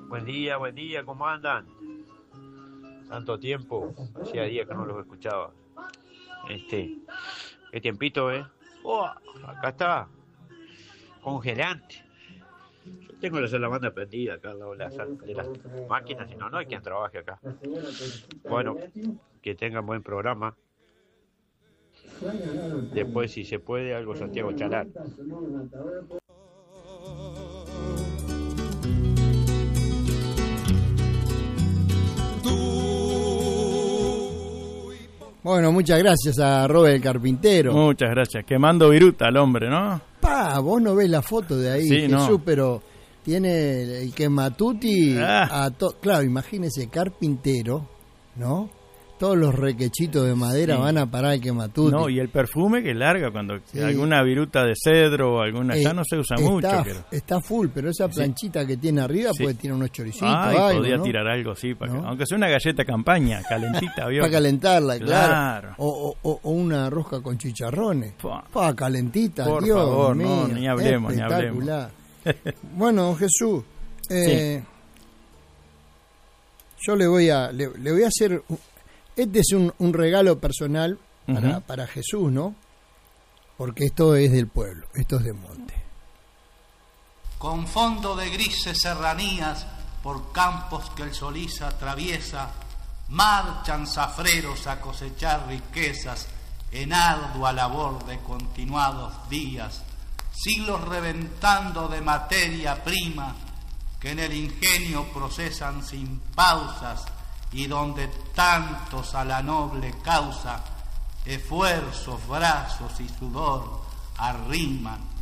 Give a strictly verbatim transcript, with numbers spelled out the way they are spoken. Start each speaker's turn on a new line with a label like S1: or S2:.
S1: Buen día, buen día, ¿cómo andan? Tanto tiempo, hacía días que no los escuchaba. Este, qué tiempito, ¿eh? Oh, acá está, congelante. Yo tengo la salamandra prendida acá al lado de las, de las máquinas, si no, no hay quien trabaje acá. Bueno, que tengan buen programa. Después, si se puede, algo Santiago Chalar.
S2: Bueno, muchas gracias a Robert el Carpintero.
S3: Muchas gracias. Quemando viruta al hombre, ¿no?
S2: Pa, vos no ves la foto de ahí,
S3: sí,
S2: Jesús, no. Pero tiene el quematuti ah. a to- claro, imagínese, carpintero, ¿no? Todos los requechitos de madera sí. van a parar al quematuti.
S3: No, y el perfume que larga cuando sí. alguna viruta de cedro o alguna eh, ya no se usa
S2: está,
S3: mucho. Pero...
S2: Está full, pero esa planchita sí. que tiene arriba sí. puede tirar unos choricitos.
S3: Ay,
S2: algo,
S3: podría
S2: ¿no?
S3: tirar algo, sí, para ¿no? que, aunque sea una galleta campaña, calentita.
S2: Para calentarla, claro.
S3: claro.
S2: O, o, o una rosca con chicharrones. Para calentita,
S3: Por
S2: Dios
S3: favor,
S2: mío,
S3: no, ni hablemos, ni hablemos.
S2: Bueno, Jesús, eh, sí. yo le voy a le, le voy a hacer... Este es un, un regalo personal para, uh-huh. para Jesús, ¿no? Porque esto es del pueblo, esto es de monte.
S4: Con fondo de grises serranías, por campos que el Solís atraviesa, marchan zafreros a cosechar riquezas en ardua labor de continuados días, siglos reventando de materia prima que en el ingenio procesan sin pausas, y donde tantos a la noble causa esfuerzos, brazos y sudor arriman.